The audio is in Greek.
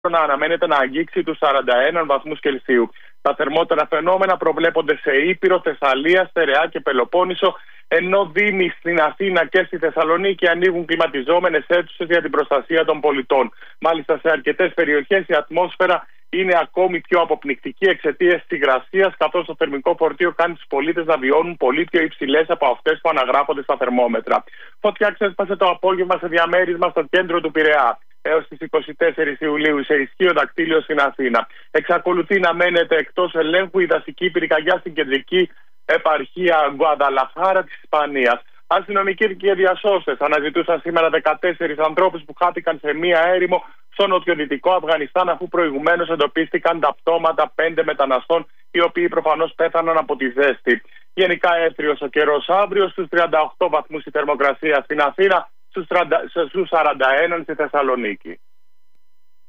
να αναμένεται να αγγίξει τους 41 βαθμούς Κελσίου. Τα θερμότερα φαινόμενα προβλέπονται σε Ήπειρο, Θεσσαλία, Στερεά και Πελοπόννησο, ενώ δήμοι στην Αθήνα και στη Θεσσαλονίκη ανοίγουν κλιματιζόμενες αίθουσες για την προστασία των πολιτών. Μάλιστα, σε αρκετές περιοχές η ατμόσφαιρα είναι ακόμη πιο αποπνικτική εξαιτίας της υγρασίας, καθώς το θερμικό φορτίο κάνει τους πολίτες να βιώνουν πολύ πιο υψηλές από αυτές που αναγράφονται στα θερμόμετρα. Φωτιά ξέσπασε το απόγευμα σε διαμέρισμα στο κέντρο του Πειραιά. Έως τις 24 Ιουλίου σε ισχύο δακτύλιο στην Αθήνα. Εξακολουθεί να μένεται εκτός ελέγχου η δασική πυρκαγιά στην κεντρική επαρχία Γκουαδαλαχάρα της Ισπανίας. Αστυνομικοί και διασώστες αναζητούσαν σήμερα 14 ανθρώπους που χάθηκαν σε μία έρημο στο νοτιοδυτικό Αφγανιστάν, αφού προηγουμένως εντοπίστηκαν τα πτώματα 5 μεταναστών, οι οποίοι προφανώς πέθαναν από τη ζέστη. Γενικά έθριος ο καιρός αύριο, στους 38 βαθμούς η θερμοκρασία στην Αθήνα, στους 41 στη Θεσσαλονίκη.